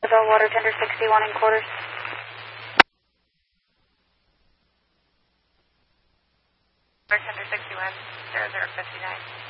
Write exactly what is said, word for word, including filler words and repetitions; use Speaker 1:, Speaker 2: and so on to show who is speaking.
Speaker 1: Water Tender sixty-one in quarters.
Speaker 2: Water Tender sixty-one, zero zero fifty-nine.